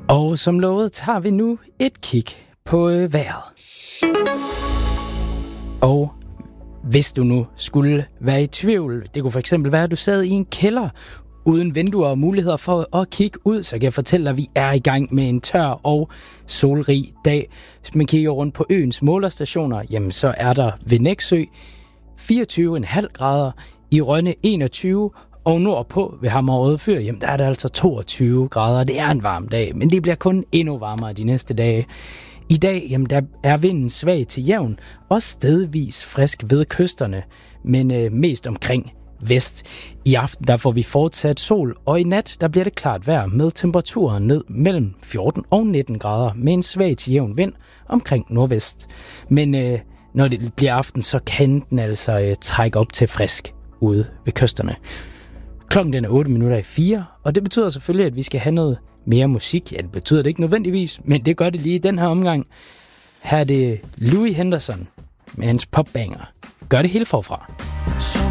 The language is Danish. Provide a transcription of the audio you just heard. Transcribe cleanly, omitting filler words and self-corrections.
Og som lovet tager vi nu et kig på vejret. Og hvis du nu skulle være i tvivl, det kunne for eksempel være, at du sad i en kælder uden vinduer og muligheder for at kigge ud, så kan jeg fortælle dig, at vi er i gang med en tør og solrig dag. Hvis man kigger rundt på øens målerstationer, jamen så er der ved Nexø 24,5 grader, i Rønne 21, og nordpå ved Hammerøde Fyr, jamen der er det altså 22 grader. Det er en varm dag, men det bliver kun endnu varmere de næste dage. I dag, jamen der er vinden svag til jævn, og stedvis frisk ved kysterne, men mest omkring vest. I aften der får vi fortsat sol, og i nat der bliver det klart vejr med temperaturer ned mellem 14 og 19 grader med en svag til jævn vind omkring nordvest. Men når det bliver aften, så kan den altså trække op til frisk ude ved kysterne. Klokken den er 4:08, og det betyder selvfølgelig, at vi skal have noget mere musik. Ja, det betyder det ikke nødvendigvis, men det gør det lige i den her omgang. Her er det Louis Henderson med hans popbanger. Gør det hele forfra.